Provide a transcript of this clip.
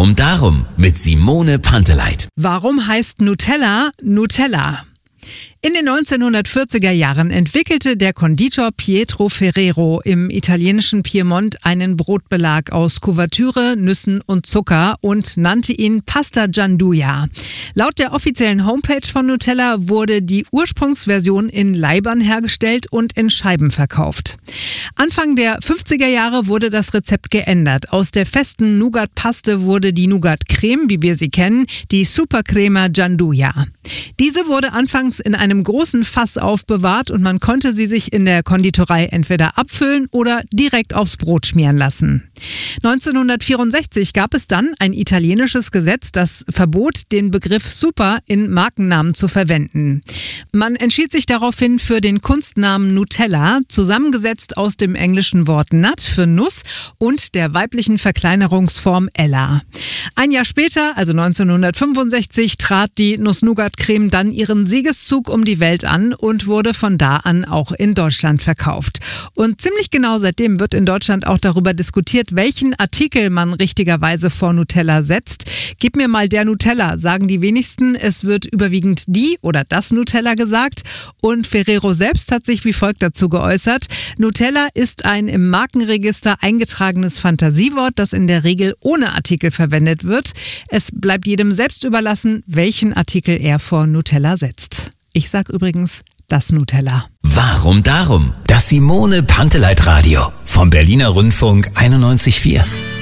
Warum darum? Mit Simone Panteleit. Warum heißt Nutella Nutella? In den 1940er Jahren entwickelte der Konditor Pietro Ferrero im italienischen Piemont einen Brotbelag aus Kuvertüre, Nüssen und Zucker und nannte ihn Pasta Gianduja. Laut der offiziellen Homepage von Nutella wurde die Ursprungsversion in Laibern hergestellt und in Scheiben verkauft. Anfang der 50er Jahre wurde das Rezept geändert. Aus der festen Nougat-Paste wurde die Nougat-Creme, wie wir sie kennen, die Supercrema Gianduja. Diese wurde anfangs in einem großen Fass aufbewahrt und man konnte sie sich in der Konditorei entweder abfüllen oder direkt aufs Brot schmieren lassen. 1964 gab es dann ein italienisches Gesetz, das verbot, den Begriff Super in Markennamen zu verwenden. Man entschied sich daraufhin für den Kunstnamen Nutella, zusammengesetzt aus dem englischen Wort Nut für Nuss und der weiblichen Verkleinerungsform Ella. Ein Jahr später, also 1965, trat die Nuss-Nougat-Creme dann ihren Siegeszug um die Welt an und wurde von da an auch in Deutschland verkauft. Und ziemlich genau seitdem wird in Deutschland auch darüber diskutiert, welchen Artikel man richtigerweise vor Nutella setzt. Gib mir mal der Nutella, sagen die wenigsten. Es wird überwiegend die oder das Nutella gesagt. Und Ferrero selbst hat sich wie folgt dazu geäußert: Nutella ist ein im Markenregister eingetragenes Fantasiewort, das in der Regel ohne Artikel verwendet wird. Es bleibt jedem selbst überlassen, welchen Artikel er vor Nutella setzt. Ich sag übrigens das Nutella. Warum darum? Das Simone Panteleit Radio vom Berliner Rundfunk 91,4.